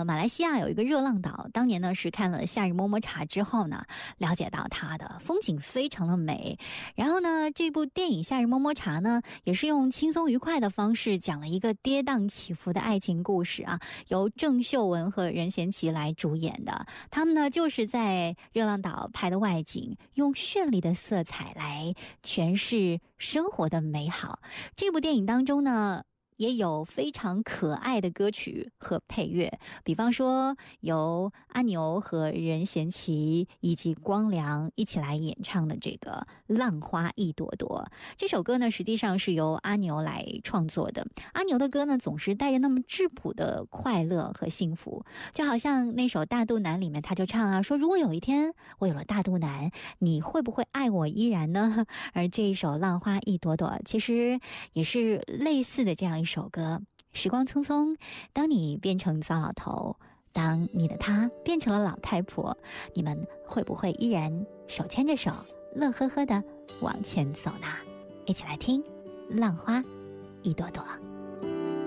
马来西亚有一个热浪岛，当年呢是看了《夏日么么茶》之后呢，了解到它的风景非常的美。然后呢，这部电影《夏日么么茶》呢，也是用轻松愉快的方式讲了一个跌宕起伏的爱情故事啊，由郑秀文和任贤齐来主演的。他们呢就是在热浪岛拍的外景，用绚丽的色彩来诠释生活的美好。这部电影当中呢，也有非常可爱的歌曲和配乐，比方说由阿牛和任贤齐以及光良一起来演唱的这个浪花一朵朵。这首歌呢实际上是由阿牛来创作的。阿牛的歌呢总是带着那么质朴的快乐和幸福，就好像那首大肚腩里面他就唱啊，说如果有一天我有了大肚腩，你会不会爱我依然呢？而这一首浪花一朵朵其实也是类似的这样一首歌。时光匆匆，当你变成糟老头，当你的他变成了老太婆，你们会不会依然手牵着手乐呵呵的往前走呢？一起来听浪花一朵朵。